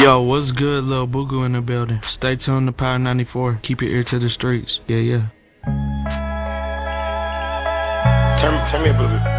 Yo, what's good, Lil Bugu in the building? Stay tuned to Power 94. Keep your ear to the streets. Yeah, yeah. Turn me up a little bit.